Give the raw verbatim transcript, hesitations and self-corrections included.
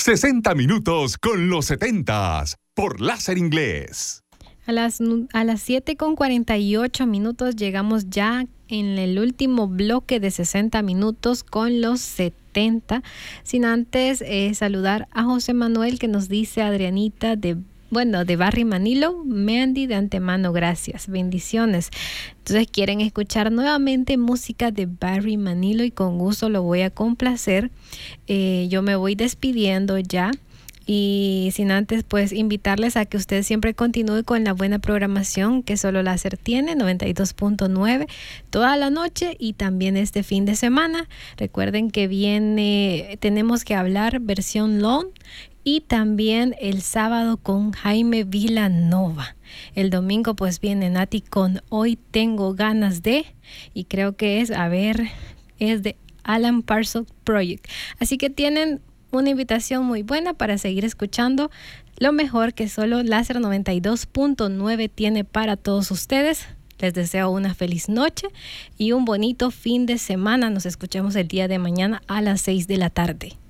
sesenta minutos con los setentas por Láser Inglés. A las, a las siete con cuarenta y ocho minutos llegamos ya en el último bloque de sesenta minutos con los setenta. Sin antes eh, saludar a José Manuel, que nos dice Adrianita de Bueno, de Barry Manilow, Mandy, de antemano, gracias, bendiciones. Entonces quieren escuchar nuevamente música de Barry Manilow y con gusto lo voy a complacer. Eh, yo me voy despidiendo ya y sin antes pues invitarles a que usted siempre continúe con la buena programación que Solo Láser tiene, noventa y dos punto nueve, toda la noche y también este fin de semana. Recuerden que viene, tenemos que hablar versión long. Y también el sábado con Jaime Vilanova. El domingo pues viene Nati con Hoy Tengo Ganas de, y creo que es, a ver, es de Alan Parsons Project. Así que tienen una invitación muy buena para seguir escuchando lo mejor que Solo Láser noventa y dos punto nueve tiene para todos ustedes. Les deseo una feliz noche y un bonito fin de semana. Nos escuchamos el día de mañana a las seis de la tarde.